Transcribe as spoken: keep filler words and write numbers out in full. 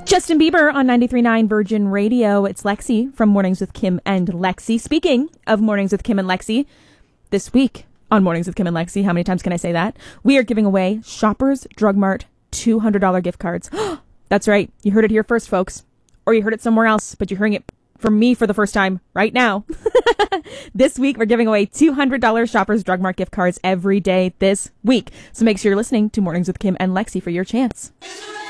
Justin Bieber on ninety-three point nine Virgin Radio. It's Lexi from Mornings with Kim and Lexi. Speaking of Mornings with Kim and Lexi, this week on Mornings with Kim and Lexi, how many times can I say that? We are giving away Shoppers Drug Mart two hundred dollars gift cards. That's right. You heard it here first, folks. Or you heard it somewhere else, but you're hearing it from me for the first time right now. This week, we're giving away two hundred dollars Shoppers Drug Mart gift cards every day this week. So make sure you're listening to Mornings with Kim and Lexi for your chance.